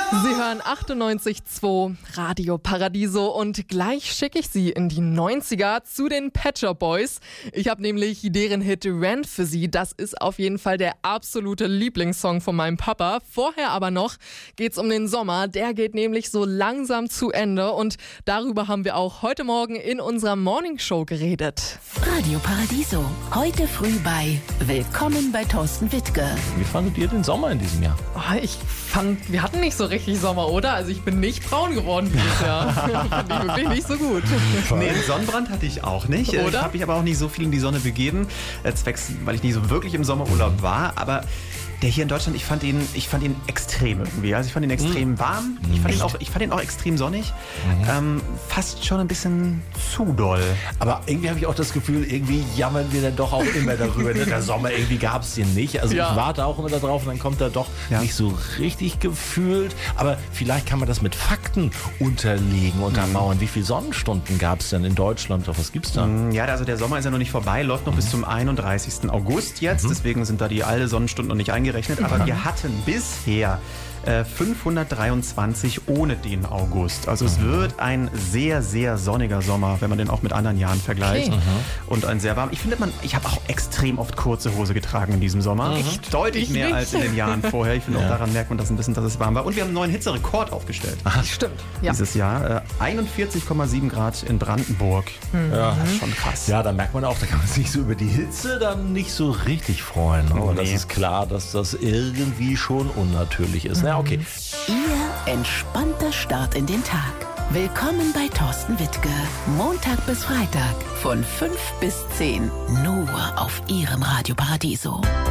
Sie hören 98.2 Radio Paradiso und gleich schicke ich Sie in die 90er zu den Pet Shop Boys. Ich habe nämlich deren Hit Rent für Sie. Das ist auf jeden Fall der absolute Lieblingssong von meinem Papa. Vorher aber noch geht's um den Sommer. Der geht nämlich so langsam zu Ende und darüber haben wir auch heute Morgen in unserer Morning Show geredet. Radio Paradiso, heute früh bei Willkommen bei Thorsten Wittke. Wie fandet ihr den Sommer in diesem Jahr? Ich fand, wir hatten nicht so richtig Sommer, oder? Also ich bin nicht braun geworden dieses Jahr. Fand ich wirklich nicht so gut. Nee, einen Sonnenbrand hatte ich auch nicht. Oder? Ich habe mich aber auch nicht so viel in die Sonne begeben, weil ich nicht so wirklich im Sommerurlaub war. Aber der hier in Deutschland, ich fand ihn extrem irgendwie. Also ich fand ihn extrem warm. Ich fand ihn auch extrem sonnig. Fast schon ein bisschen zu doll. Aber irgendwie habe ich auch das Gefühl, irgendwie jammern wir dann doch auch immer darüber. Der Sommer, irgendwie gab es den nicht. Also Ja. ich warte auch immer darauf und dann kommt er doch nicht so richtig gefühlt. Aber vielleicht kann man das mit Fakten unterlegen, untermauern. Wie viele Sonnenstunden gab es denn in Deutschland? Was gibt's da? Ja, also der Sommer ist ja noch nicht vorbei, läuft noch bis zum 31. August jetzt. Deswegen sind da die alle Sonnenstunden noch nicht eingerechnet. Aber wir hatten bisher 523 ohne den August. Also es wird ein sehr, sehr sonniger Sommer, wenn man den auch mit anderen Jahren vergleicht. Okay. Und ein sehr warm. Ich habe auch extrem oft kurze Hose getragen in diesem Sommer. Deutlich Ich mehr nicht. als in den Jahren vorher. Ich finde auch daran merkt man das ein bisschen, dass es warm war. Und wir haben einen neuen Hitzerekord aufgestellt Stimmt. Ja. dieses Jahr. 41,7 Grad in Brandenburg. Ja. Das ist schon krass. Ja, da merkt man auch, da kann man sich so über die Hitze dann nicht so richtig freuen. Aber das Nee. ist klar, dass das irgendwie schon unnatürlich ist. Na, okay. Ihr entspannter Start in den Tag. Willkommen bei Thorsten Wittke. Montag bis Freitag von 5 bis 10. Nur auf Ihrem Radio Paradiso.